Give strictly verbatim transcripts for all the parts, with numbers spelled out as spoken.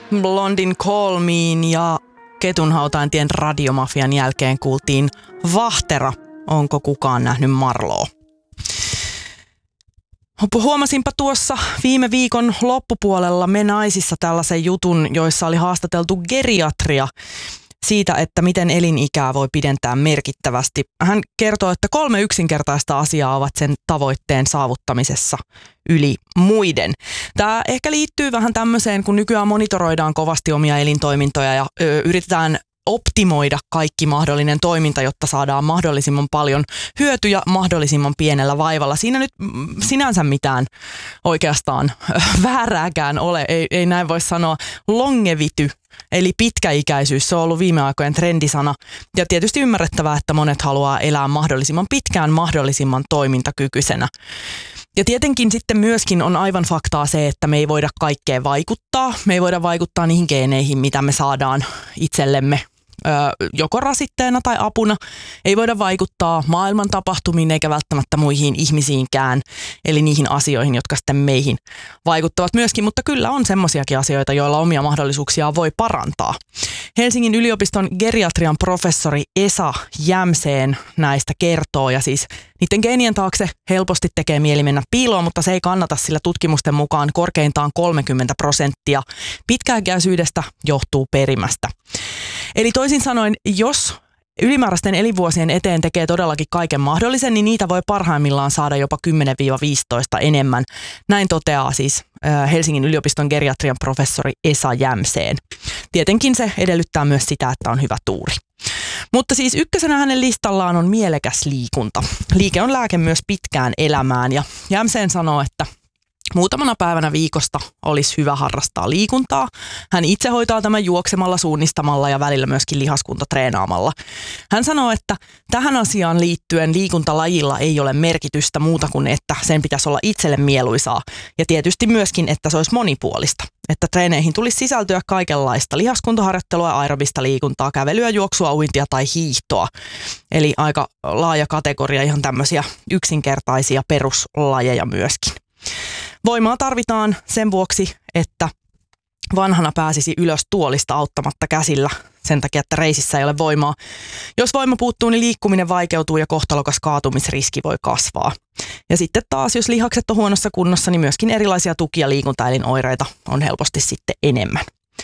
Blondin Call Mein ja Ketunhautaintien radiomafian jälkeen kuultiin Vahtera, onko kukaan nähnyt Marloa. Huomasinpa tuossa viime viikon loppupuolella Me Naisissa tällaisen jutun, joissa oli haastateltu geriatria siitä, että miten elinikää voi pidentää merkittävästi. Hän kertoo, että kolme yksinkertaista asiaa ovat sen tavoitteen saavuttamisessa yli muiden. Tämä ehkä liittyy vähän tämmöiseen, kun nykyään monitoroidaan kovasti omia elintoimintoja ja ö, yritetään optimoida kaikki mahdollinen toiminta, jotta saadaan mahdollisimman paljon hyötyjä mahdollisimman pienellä vaivalla. Siinä nyt sinänsä mitään oikeastaan väärääkään ole, ei, ei näin voi sanoa. Longevity, eli pitkäikäisyys, se on ollut viime aikojen trendisana. Ja tietysti ymmärrettävää, että monet haluaa elää mahdollisimman pitkään, mahdollisimman toimintakykyisenä. Ja tietenkin sitten myöskin on aivan faktaa se, että me ei voida kaikkeen vaikuttaa. Me ei voida vaikuttaa niihin geeneihin, mitä me saadaan itsellemme ö, joko rasitteena tai apuna. Ei voida vaikuttaa maailman tapahtumiin eikä välttämättä muihin ihmisiinkään, eli niihin asioihin, jotka sitten meihin vaikuttavat myöskin. Mutta kyllä on semmoisiakin asioita, joilla omia mahdollisuuksia voi parantaa. Helsingin yliopiston geriatrian professori Esa Jämseen näistä kertoo, ja siis niiden geenien taakse helposti tekee mieli mennä piiloon, mutta se ei kannata, sillä tutkimusten mukaan korkeintaan kolmekymmentä prosenttia pitkäikäisyydestä johtuu perimästä. Eli toisin sanoen, jos ylimääräisten elinvuosien eteen tekee todellakin kaiken mahdollisen, niin niitä voi parhaimmillaan saada jopa kymmenen viisitoista enemmän. Näin toteaa siis Helsingin yliopiston geriatrian professori Esa Jämseen. Tietenkin se edellyttää myös sitä, että on hyvä tuuri. Mutta siis ykkösenä hänen listallaan on mielekäs liikunta. Liike on lääke myös pitkään elämään, ja Jämseen sanoo, että muutamana päivänä viikosta olisi hyvä harrastaa liikuntaa. Hän itse hoitaa tämän juoksemalla, suunnistamalla ja välillä myöskin lihaskuntatreenaamalla. Hän sanoo, että tähän asiaan liittyen liikuntalajilla ei ole merkitystä muuta kuin, että sen pitäisi olla itselle mieluisaa. Ja tietysti myöskin, että se olisi monipuolista. Että treeneihin tulisi sisältyä kaikenlaista lihaskuntaharjoittelua, aerobista liikuntaa, kävelyä, juoksua, uintia tai hiihtoa. Eli aika laaja kategoria, ihan tämmöisiä yksinkertaisia peruslajeja myöskin. Voimaa tarvitaan sen vuoksi, että vanhana pääsisi ylös tuolista auttamatta käsillä sen takia, että reisissä ei ole voimaa. Jos voima puuttuu, niin liikkuminen vaikeutuu ja kohtalokas kaatumisriski voi kasvaa. Ja sitten taas, jos lihakset on huonossa kunnossa, niin myöskin erilaisia tuki- ja liikuntaelinoireita on helposti sitten enemmän.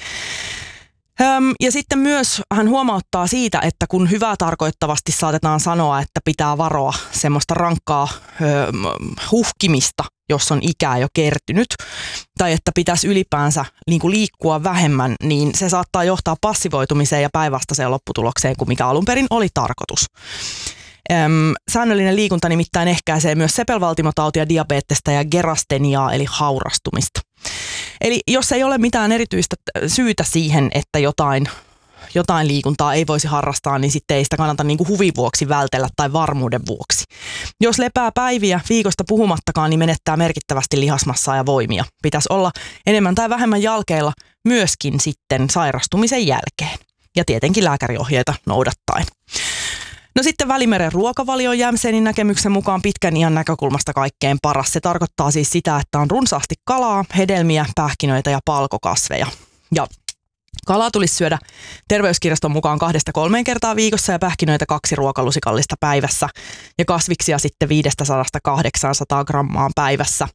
Öm, ja sitten myös hän huomauttaa siitä, että kun hyvää tarkoittavasti saatetaan sanoa, että pitää varoa semmoista rankkaa öm, huhkimista, jos on ikää jo kertynyt, tai että pitäisi ylipäänsä niin kuin liikkua vähemmän, niin se saattaa johtaa passivoitumiseen ja päinvastaiseen lopputulokseen kuin mikä alun perin oli tarkoitus. Öm, säännöllinen liikunta nimittäin ehkäisee myös sepelvaltimotautia, diabetesta ja gerasteniaa, eli haurastumista. Eli jos ei ole mitään erityistä syytä siihen, että jotain, jotain liikuntaa ei voisi harrastaa, niin sitten ei sitä kannata niin kuin huvin vuoksi vältellä tai varmuuden vuoksi. Jos lepää päiviä viikosta puhumattakaan, niin menettää merkittävästi lihasmassaa ja voimia. Pitäisi olla enemmän tai vähemmän jalkeilla myöskin sitten sairastumisen jälkeen. Ja tietenkin lääkäriohjeita noudattaen. No sitten Välimeren ruokavalio on Jämseenin näkemyksen mukaan pitkän iän näkökulmasta kaikkein paras. Se tarkoittaa siis sitä, että on runsaasti kalaa, hedelmiä, pähkinöitä ja palkokasveja. Ja kalaa tulisi syödä terveyskirjaston mukaan kahdesta kolmeen kertaa viikossa ja pähkinöitä kaksi ruokalusikallista päivässä. Ja kasviksia sitten viisisataa kahdeksansataa grammaa päivässä.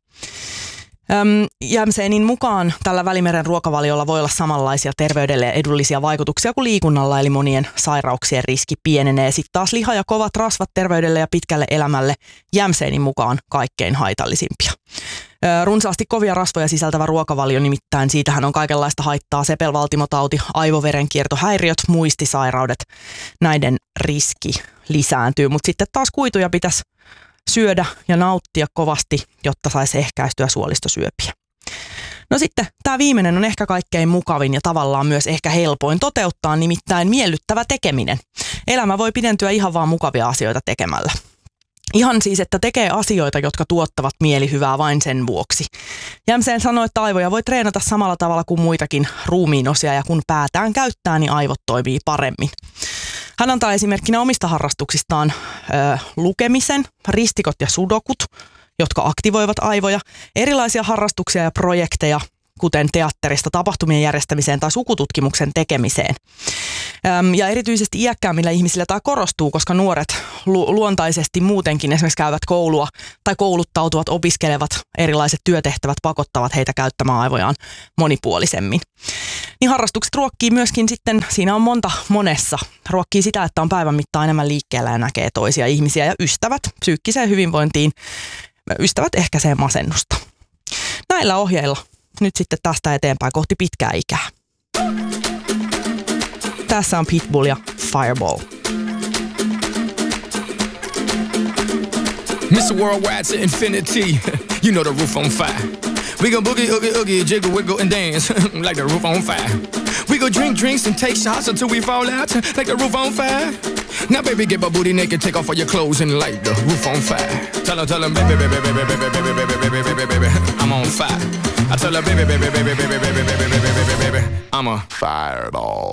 Jämseenin mukaan tällä Välimeren ruokavaliolla voi olla samanlaisia terveydelle edullisia vaikutuksia kuin liikunnalla, eli monien sairauksien riski pienenee. Sitten taas liha ja kovat rasvat terveydelle ja pitkälle elämälle Jämseenin mukaan kaikkein haitallisimpia. Runsaasti kovia rasvoja sisältävä ruokavalio, nimittäin siitähän on kaikenlaista haittaa, sepelvaltimotauti, aivoverenkiertohäiriöt, muistisairaudet, näiden riski lisääntyy, mutta sitten taas kuituja pitäisi syödä ja nauttia kovasti, jotta saisi ehkäistyä suolistosyöpiä. No sitten tämä viimeinen on ehkä kaikkein mukavin ja tavallaan myös ehkä helpoin toteuttaa, nimittäin miellyttävä tekeminen. Elämä voi pidentyä ihan vaan mukavia asioita tekemällä. Ihan siis, että tekee asioita, jotka tuottavat mielihyvää vain sen vuoksi. Jämseen sanoi, että aivoja voi treenata samalla tavalla kuin muitakin ruumiinosia, ja kun päätään käyttää, niin aivot toimii paremmin. Hän antaa esimerkkinä omista harrastuksistaan ö, lukemisen, ristikot ja sudokut, jotka aktivoivat aivoja, erilaisia harrastuksia ja projekteja, kuten teatterista tapahtumien järjestämiseen tai sukututkimuksen tekemiseen. Ja erityisesti iäkkäämmillä ihmisillä tämä korostuu, koska nuoret lu- luontaisesti muutenkin esimerkiksi käyvät koulua tai kouluttautuvat, opiskelevat, erilaiset työtehtävät pakottavat heitä käyttämään aivojaan monipuolisemmin. Niin harrastukset ruokkii myöskin sitten, siinä on monta monessa, ruokkii sitä, että on päivän mittaan enemmän liikkeellä ja näkee toisia ihmisiä ja ystävät psyykkiseen hyvinvointiin, ystävät ehkäisee masennusta. Näillä ohjeilla nyt sitten tästä eteenpäin kohti pitkää ikää. Tässä on Pitbull ja Fireball. mister Worldwide to infinity, you know the roof on fire. We go boogie, oogie, oogie, jiggle, wiggle, and dance like the roof on fire. We go drink drinks and take shots until we fall out like the roof on fire. Now baby, get my booty naked, take off all your clothes and light the roof on fire. Tell her, tell her, baby, baby, baby, baby, baby, baby, baby, baby, baby, baby, I'm on fire. I tell her, baby, baby, baby, baby, baby, baby, baby, baby, baby, baby, I'm a fireball.